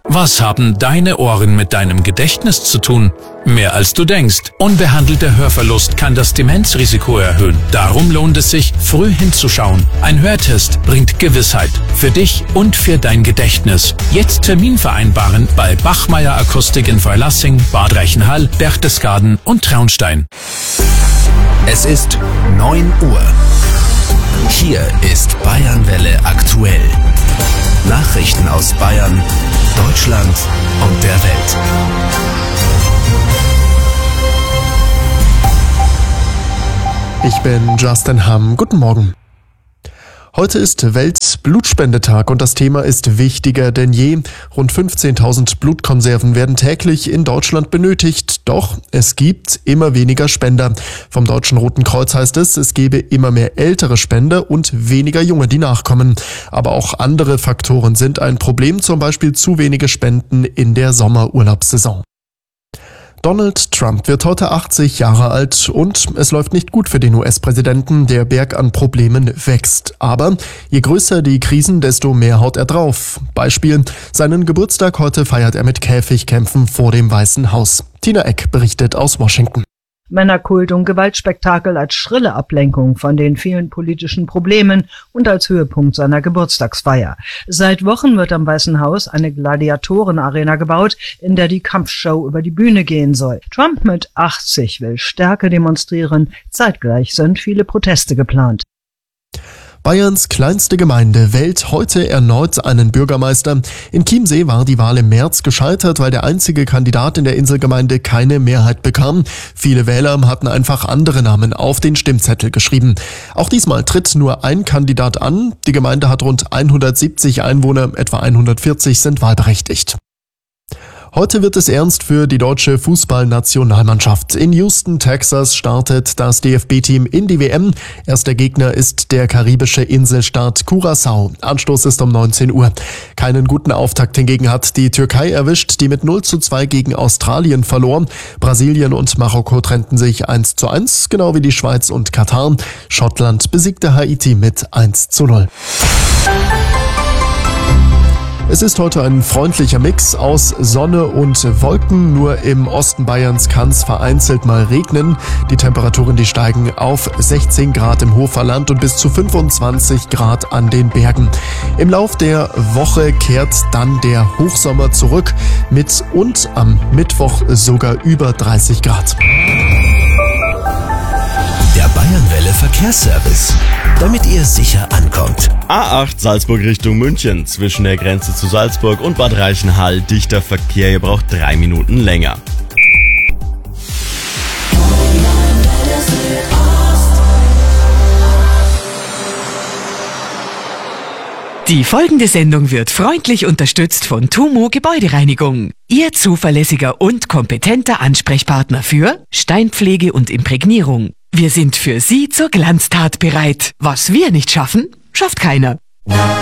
Was haben deine Ohren mit deinem Gedächtnis zu tun? Mehr als du denkst. Unbehandelter Hörverlust kann das Demenzrisiko erhöhen. Darum lohnt es sich, früh hinzuschauen. Ein Hörtest bringt Gewissheit. Für dich und für dein Gedächtnis. Jetzt Termin vereinbaren bei Bachmeier Akustik in Freilassing, Bad Reichenhall, Berchtesgaden und Traunstein. Es ist 9 Uhr. Hier ist Bayernwelle aktuell. Nachrichten aus Bayern, Deutschland und der Welt. Ich bin Justin Hamm. Guten Morgen. Heute ist Weltblutspendetag und das Thema ist wichtiger denn je. Rund 15.000 Blutkonserven werden täglich in Deutschland benötigt. Doch es gibt immer weniger Spender. Vom Deutschen Roten Kreuz heißt es gebe immer mehr ältere Spender und weniger Junge, die nachkommen. Aber auch andere Faktoren sind ein Problem, zum Beispiel zu wenige Spenden in der Sommerurlaubssaison. Donald Trump wird heute 80 Jahre alt und es läuft nicht gut für den US-Präsidenten. Der Berg an Problemen wächst. Aber je größer die Krisen, desto mehr haut er drauf. Beispiel: Seinen Geburtstag heute feiert er mit Käfigkämpfen vor dem Weißen Haus. Tina Eck berichtet aus Washington. Männerkult und Gewaltspektakel als schrille Ablenkung von den vielen politischen Problemen und als Höhepunkt seiner Geburtstagsfeier. Seit Wochen wird am Weißen Haus eine Gladiatorenarena gebaut, in der die Kampfshow über die Bühne gehen soll. Trump mit 80 will Stärke demonstrieren. Zeitgleich sind viele Proteste geplant. Bayerns kleinste Gemeinde wählt heute erneut einen Bürgermeister. In Chiemsee war die Wahl im März gescheitert, weil der einzige Kandidat in der Inselgemeinde keine Mehrheit bekam. Viele Wähler hatten einfach andere Namen auf den Stimmzettel geschrieben. Auch diesmal tritt nur ein Kandidat an. Die Gemeinde hat rund 170 Einwohner, etwa 140 sind wahlberechtigt. Heute wird es ernst für die deutsche Fußballnationalmannschaft. In Houston, Texas startet das DFB-Team in die WM. Erster Gegner ist der karibische Inselstaat Curaçao. Anstoß ist um 19 Uhr. Keinen guten Auftakt hingegen hat die Türkei erwischt, die mit 0:2 gegen Australien verlor. Brasilien und Marokko trennten sich 1:1, genau wie die Schweiz und Katar. Schottland besiegte Haiti mit 1:0. Es ist heute ein freundlicher Mix aus Sonne und Wolken. Nur im Osten Bayerns kann es vereinzelt mal regnen. Die Temperaturen, die steigen auf 16 Grad im Hochverland und bis zu 25 Grad an den Bergen. Im Lauf der Woche kehrt dann der Hochsommer zurück mit und am Mittwoch sogar über 30 Grad. Der Bayernwelle Verkehrsservice, damit ihr sicher ankommt. A8 Salzburg Richtung München. Zwischen der Grenze zu Salzburg und Bad Reichenhall dichter Verkehr. Ihr braucht 3 Minuten länger. Die folgende Sendung wird freundlich unterstützt von TUMO Gebäudereinigung. Ihr zuverlässiger und kompetenter Ansprechpartner für Steinpflege und Imprägnierung. Wir sind für Sie zur Glanztat bereit. Was wir nicht schaffen, schafft keiner.